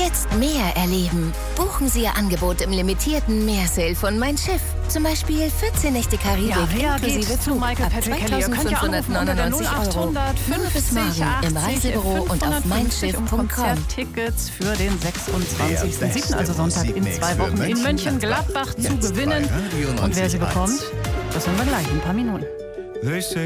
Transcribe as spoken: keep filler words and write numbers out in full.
Jetzt mehr erleben. Buchen Sie Ihr Angebot im limitierten Meersale von Mein Schiff. Zum Beispiel vierzehn Nächte Karibik Ja, wer inklusive geht zu Flug Michael ab Patrick Kelly? Ihr könnt ja anrufen unter der null achthundert Nur bis fünfzig morgen im achtzig Reisebüro und auf mein fünfhundertfünfzig schiff um punkt com. Konzerttickets für den sechsundzwanzigsten siebten, also Sonntag in zwei Wochen in Mönchengladbach zu gewinnen. Und wer sie bekommt, das hören wir gleich in ein paar Minuten.